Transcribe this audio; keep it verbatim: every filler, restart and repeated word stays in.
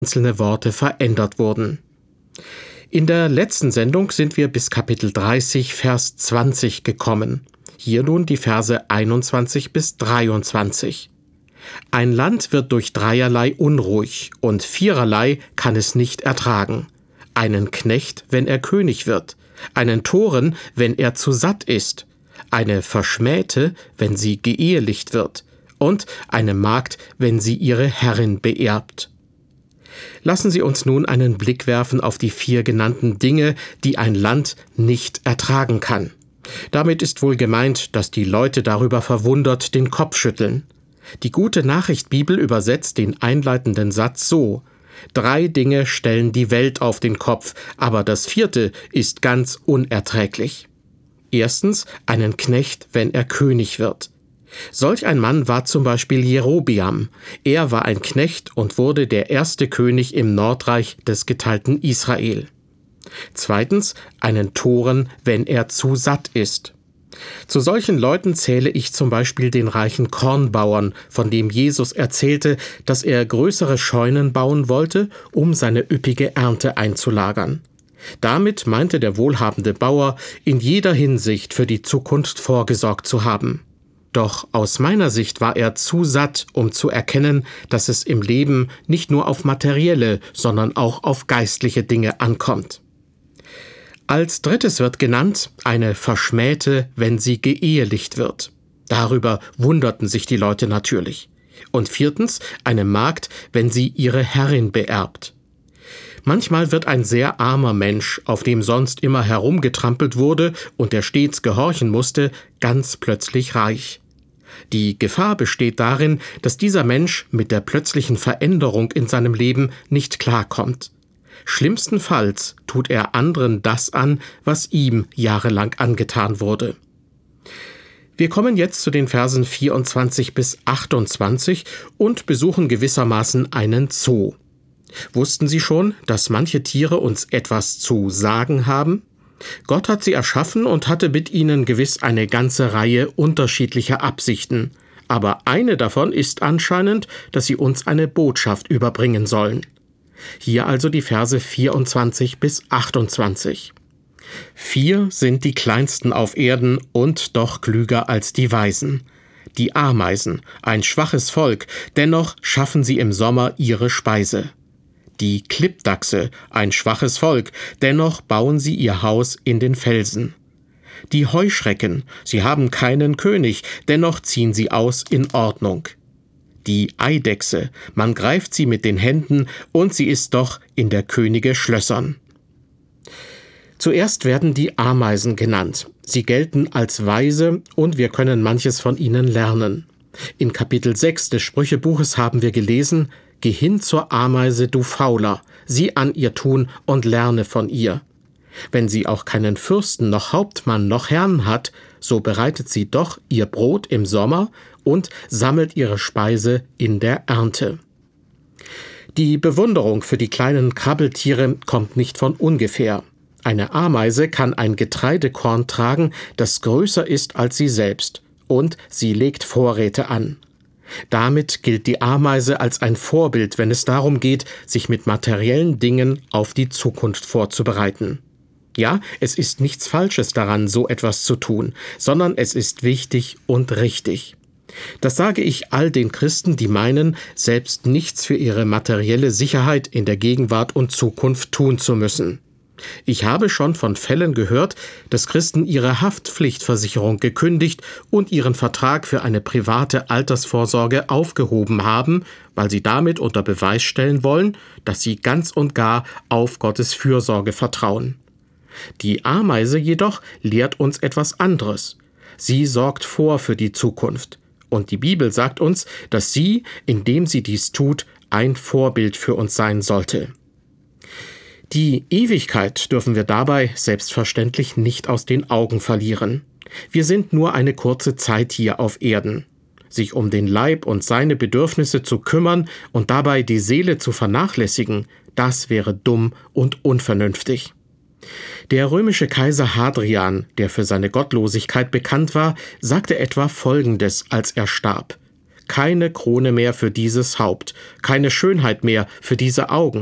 einzelne Worte verändert wurden. In der letzten Sendung sind wir bis Kapitel dreißig, Vers zwanzig gekommen. Hier nun die Verse einundzwanzig bis dreiundzwanzig. Ein Land wird durch dreierlei unruhig, und viererlei kann es nicht ertragen. Einen Knecht, wenn er König wird, einen Toren, wenn er zu satt ist, eine Verschmähte, wenn sie geehelicht wird, und eine Magd, wenn sie ihre Herrin beerbt. Lassen Sie uns nun einen Blick werfen auf die vier genannten Dinge, die ein Land nicht ertragen kann. Damit ist wohl gemeint, dass die Leute darüber verwundert den Kopf schütteln. Die Gute-Nachricht-Bibel übersetzt den einleitenden Satz so: Drei Dinge stellen die Welt auf den Kopf, aber das vierte ist ganz unerträglich. Erstens, einen Knecht, wenn er König wird. Solch ein Mann war zum Beispiel Jerobiam. Er war ein Knecht und wurde der erste König im Nordreich des geteilten Israel. Zweitens, einen Toren, wenn er zu satt ist. Zu solchen Leuten zähle ich zum Beispiel den reichen Kornbauern, von dem Jesus erzählte, dass er größere Scheunen bauen wollte, um seine üppige Ernte einzulagern. Damit meinte der wohlhabende Bauer, in jeder Hinsicht für die Zukunft vorgesorgt zu haben. Doch aus meiner Sicht war er zu satt, um zu erkennen, dass es im Leben nicht nur auf materielle, sondern auch auf geistliche Dinge ankommt. Als drittes wird genannt, eine Verschmähte, wenn sie geehelicht wird. Darüber wunderten sich die Leute natürlich. Und viertens, eine Magd, wenn sie ihre Herrin beerbt. Manchmal wird ein sehr armer Mensch, auf dem sonst immer herumgetrampelt wurde und der stets gehorchen musste, ganz plötzlich reich. Die Gefahr besteht darin, dass dieser Mensch mit der plötzlichen Veränderung in seinem Leben nicht klarkommt. Schlimmstenfalls tut er anderen das an, was ihm jahrelang angetan wurde. Wir kommen jetzt zu den Versen vierundzwanzig bis achtundzwanzig und besuchen gewissermaßen einen Zoo. Wussten Sie schon, dass manche Tiere uns etwas zu sagen haben? Gott hat sie erschaffen und hatte mit ihnen gewiss eine ganze Reihe unterschiedlicher Absichten. Aber eine davon ist anscheinend, dass sie uns eine Botschaft überbringen sollen. Hier also die Verse vierundzwanzig bis achtundzwanzig. Vier sind die kleinsten auf Erden und doch klüger als die Weisen. Die Ameisen, ein schwaches Volk, dennoch schaffen sie im Sommer ihre Speise. Die Klippdachse, ein schwaches Volk, dennoch bauen sie ihr Haus in den Felsen. Die Heuschrecken, sie haben keinen König, dennoch ziehen sie aus in Ordnung. Die Eidechse, man greift sie mit den Händen und sie ist doch in der Könige Schlössern. Zuerst werden die Ameisen genannt. Sie gelten als weise und wir können manches von ihnen lernen. In Kapitel sechs des Sprüchebuches haben wir gelesen: Geh hin zur Ameise, du Fauler, sieh an ihr Tun und lerne von ihr. Wenn sie auch keinen Fürsten noch Hauptmann noch Herrn hat, so bereitet sie doch ihr Brot im Sommer und sammelt ihre Speise in der Ernte. Die Bewunderung für die kleinen Krabbeltiere kommt nicht von ungefähr. Eine Ameise kann ein Getreidekorn tragen, das größer ist als sie selbst, und sie legt Vorräte an. Damit gilt die Ameise als ein Vorbild, wenn es darum geht, sich mit materiellen Dingen auf die Zukunft vorzubereiten. Ja, es ist nichts Falsches daran, so etwas zu tun, sondern es ist wichtig und richtig. Das sage ich all den Christen, die meinen, selbst nichts für ihre materielle Sicherheit in der Gegenwart und Zukunft tun zu müssen. Ich habe schon von Fällen gehört, dass Christen ihre Haftpflichtversicherung gekündigt und ihren Vertrag für eine private Altersvorsorge aufgehoben haben, weil sie damit unter Beweis stellen wollen, dass sie ganz und gar auf Gottes Fürsorge vertrauen. Die Ameise jedoch lehrt uns etwas anderes. Sie sorgt vor für die Zukunft. Und die Bibel sagt uns, dass sie, indem sie dies tut, ein Vorbild für uns sein sollte. Die Ewigkeit dürfen wir dabei selbstverständlich nicht aus den Augen verlieren. Wir sind nur eine kurze Zeit hier auf Erden. Sich um den Leib und seine Bedürfnisse zu kümmern und dabei die Seele zu vernachlässigen, das wäre dumm und unvernünftig. Der römische Kaiser Hadrian, der für seine Gottlosigkeit bekannt war, sagte etwa Folgendes, als er starb: keine Krone mehr für dieses Haupt, keine Schönheit mehr für diese Augen.